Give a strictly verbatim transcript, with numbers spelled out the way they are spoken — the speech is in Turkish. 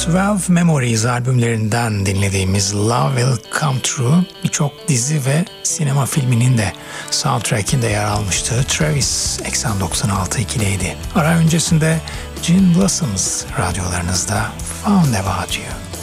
Twelve Memories albümlerinden dinlediğimiz Love Will Come True birçok dizi ve sinema filminin de soundtrack'inde yer almıştı. Travis Eksen doksan altı ikiliydi. Ara öncesinde Gin Blossoms radyolarınızda Found About You.